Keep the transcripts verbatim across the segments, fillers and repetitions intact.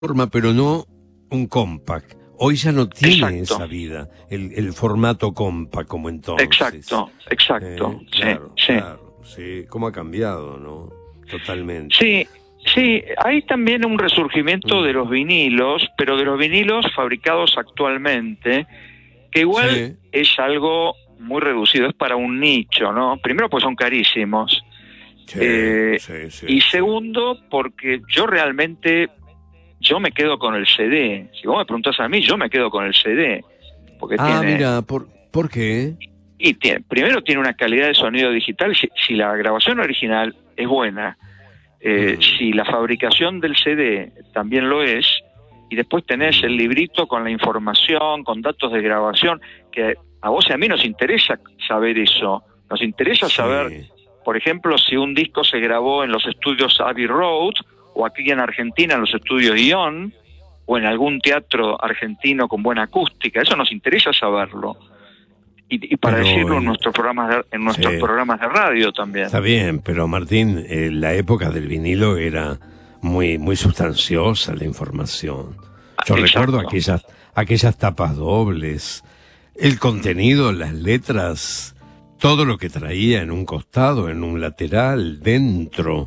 forma, pero no un compact. Hoy ya no tiene Exacto. esa vida, el, el formato compact como entonces. Exacto, exacto. Eh, Sí, claro, sí. claro, sí. ¿Cómo ha cambiado, no? Totalmente. Sí, sí, hay también un resurgimiento Mm. de los vinilos, pero de los vinilos fabricados actualmente, que igual Sí. es algo muy reducido, es para un nicho, ¿no? Primero, pues son carísimos. Sí, Eh, sí, sí, y sí. segundo, porque yo realmente, yo me quedo con el C D. Si vos me preguntás a mí, yo me quedo con el C D. Porque Ah, tiene, mira, ¿por, ¿por qué? y tiene, primero tiene una calidad de sonido digital, si, si la grabación original es buena, eh, Mm. si la fabricación del C D también lo es, y después tenés Mm. el librito con la información, con datos de grabación, que a vos y a mí nos interesa saber eso, nos interesa Sí. saber, por ejemplo, si un disco se grabó en los estudios Abbey Road, o aquí en Argentina en los estudios Ion, o en algún teatro argentino con buena acústica, eso nos interesa saberlo. Y, y para Pero decirlo en el- nuestros programas de, en nuestros Sí. programas de radio también. Está bien, pero Martín, eh, la época del vinilo era muy, muy sustanciosa la información. Yo Exacto. recuerdo aquellas, aquellas tapas dobles, el contenido, las letras, todo lo que traía en un costado, en un lateral, dentro,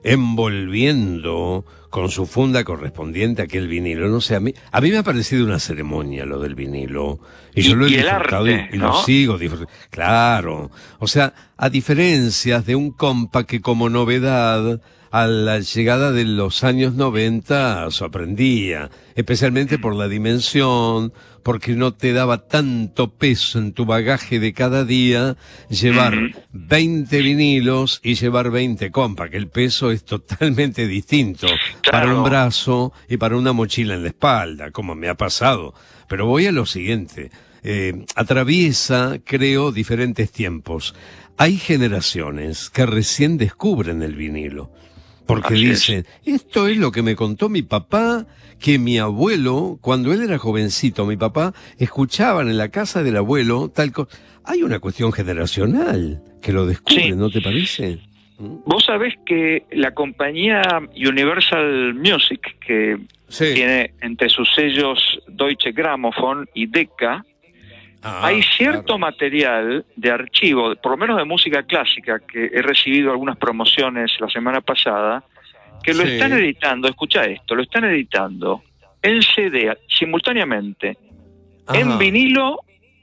envolviendo con su funda correspondiente a aquel vinilo. No sé, a mí, a mí me ha parecido una ceremonia lo del vinilo. Y, Y- yo lo he y el disfrutado arte, y, y ¿no? lo sigo disfrutando. Claro. O sea, a diferencias de un compa que como novedad, a la llegada de los años noventa, sorprendía. Especialmente por la dimensión, porque no te daba tanto peso en tu bagaje de cada día llevar Ujú. veinte vinilos y llevar veinte compa, que el peso es totalmente distinto para Claro. un brazo y para una mochila en la espalda, como me ha pasado. Pero voy a lo siguiente. Eh, atraviesa, creo, diferentes tiempos. Hay generaciones que recién descubren el vinilo. Porque Así es. dicen, esto es lo que me contó mi papá, que mi abuelo, cuando él era jovencito, mi papá, escuchaban en la casa del abuelo tal cosa. Hay una cuestión generacional que lo descubre, Sí. ¿no te parece? ¿Mm? Vos sabés que la compañía Universal Music, que Sí. tiene entre sus sellos Deutsche Grammophon y Decca, Ah, hay cierto claro. material de archivo, por lo menos de música clásica, que he recibido algunas promociones la semana pasada, que lo Sí. están editando, escucha esto, lo están editando en C D simultáneamente, en Ajá. vinilo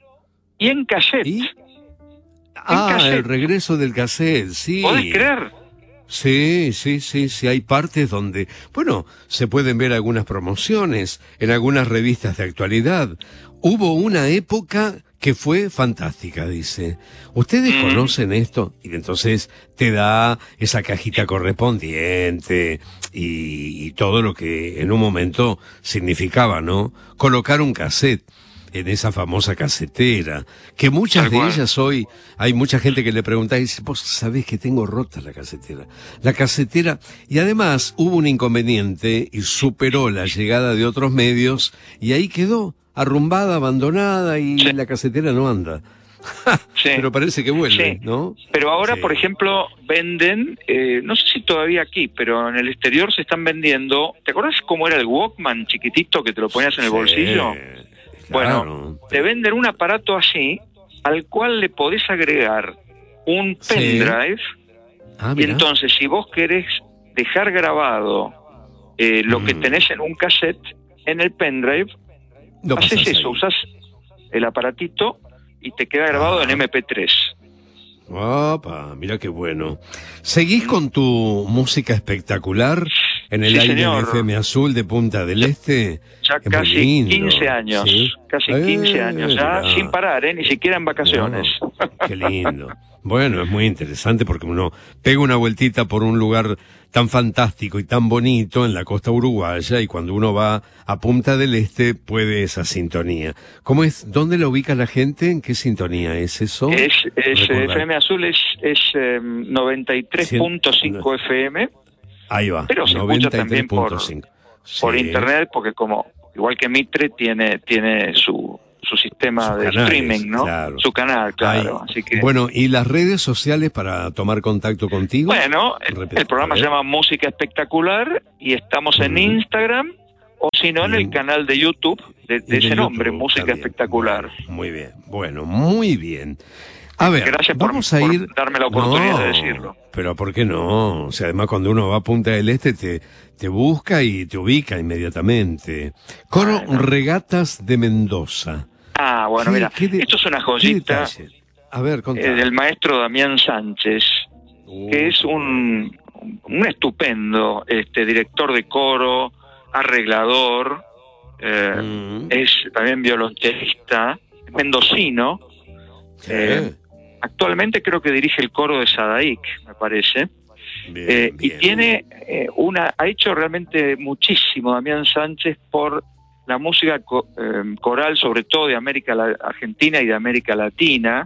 y en cassette. ¿Y? Ah, cassette. el regreso del cassette, sí. ¿Podés creer? Sí, sí, sí, sí, hay partes donde, bueno, se pueden ver algunas promociones en algunas revistas de actualidad. Hubo una época que fue fantástica, dice. ¿Ustedes Mm. conocen esto? Y entonces te da esa cajita correspondiente y, y todo lo que en un momento significaba, ¿no? Colocar un cassette en esa famosa casetera, que muchas Tal de cual. ellas hoy, hay mucha gente que le pregunta y dice, vos sabés que tengo rota la casetera. La casetera, y además hubo un inconveniente y superó la llegada de otros medios y ahí quedó, arrumbada, abandonada y Sí. la casetera no anda. Sí. Pero parece que vuelve, Sí. ¿no? Pero ahora, Sí. por ejemplo, venden, eh, no sé si todavía aquí, pero en el exterior se están vendiendo. ¿Te acuerdas cómo era el Walkman chiquitito que te lo ponías en el Sí, bolsillo? claro. Bueno, te venden un aparato así, al cual le podés agregar un Sí. pendrive, Ah, y mira. entonces si vos querés dejar grabado eh, lo que Mm. tenés en un cassette, en el pendrive, Lo haces pasás eso, ahí. usás el aparatito y te queda grabado Ah. en eme pe tres. Opa, mira qué bueno. ¿Seguís con tu música espectacular en el Sí, aire señor. de F M Azul de Punta del Este? Ya Es muy casi lindo, quince años, ¿sí? casi Eh, quince años, ya mirá. sin parar, ¿eh? Ni siquiera en vacaciones. No, qué lindo. Bueno, es muy interesante porque uno pega una vueltita por un lugar tan fantástico y tan bonito en la costa uruguaya y cuando uno va a Punta del Este puede esa sintonía. ¿Cómo es? ¿Dónde la ubica la gente? ¿En qué sintonía es eso? Es, es Recordar. F M Azul es, es eh, noventa y tres punto cinco F M, Ahí va. pero se escucha también por, noventa y tres punto cinco. por Sí. internet, porque como igual que Mitre tiene tiene su su sistema Sus de canales, streaming, ¿no? claro. Su canal, claro. Ay, Así que bueno, ¿y las redes sociales para tomar contacto contigo? bueno, el, Repet- el programa a se ver. llama Música Espectacular y estamos en Mm. Instagram o si no en el canal de YouTube de, de ese nombre, Música también. Espectacular. Bueno, muy bien, bueno, muy bien. A ver, Gracias por, vamos a por ir... darme la oportunidad No, de decirlo. pero ¿por qué no? O sea, además cuando uno va a Punta del Este te, te busca y te ubica inmediatamente. Coro Bueno. Regatas de Mendoza. Ah, bueno, ¿Qué- mira, qué de- esto es una qué joyita detalle? A ver, contá. eh, del maestro Damián Sánchez, Uh, que es un, un estupendo este, director de coro, arreglador, eh, Mm. es también violonchelista, es mendocino. Sí. eh, Actualmente creo que dirige el coro de Sadaic, me parece. Bien, Eh, y bien. tiene eh, una, ha hecho realmente muchísimo Damián Sánchez por la música co- eh, coral, sobre todo de América La- Argentina y de América Latina.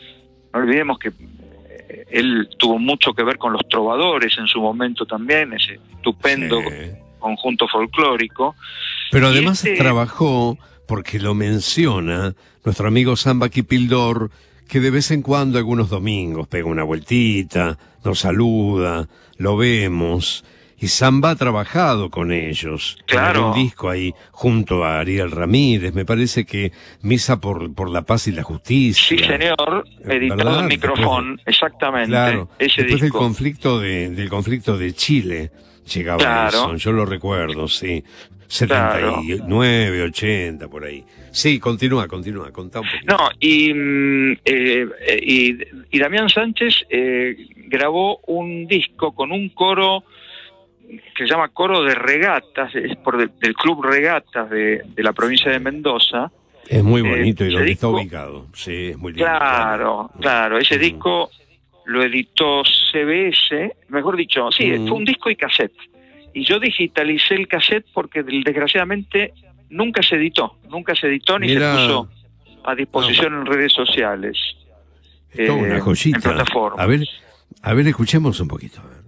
No olvidemos que eh, él tuvo mucho que ver con los trovadores en su momento también, ese estupendo Sí. conjunto folclórico. Pero Y además este- trabajó, porque lo menciona, nuestro amigo Samba Kipildor, que de vez en cuando, algunos domingos, pega una vueltita, nos saluda, lo vemos. Y Samba ha trabajado con ellos. Claro. En algún disco ahí, junto a Ariel Ramírez. Me parece que Misa por, por la Paz y la Justicia. Sí, señor, editado ¿Verdad? en micrófono, exactamente, Claro, ese después del disco. conflicto de, del conflicto de Chile llegaba Claro. eso, yo lo recuerdo, sí. setenta y nueve, ochenta, por ahí. Sí, continúa, continúa, contá un poquito. No, y, mm, eh, eh, y, y Damián Sánchez eh, grabó un disco con un coro que se llama Coro de Regatas, es por de- del Club Regatas de, de la provincia de Mendoza. Es muy eh, bonito y ese donde está disco- ubicado. Sí, es muy lindo. Claro, claro, ese Mm. disco lo editó C B S, mejor dicho, sí, Mm. fue un disco y cassette. Y yo digitalicé el cassette porque desgraciadamente nunca se editó, nunca se editó ni Mirá. se puso a disposición en redes sociales. Es toda eh, una joyita. en plataformas. A ver, a ver, escuchemos un poquito. A ver.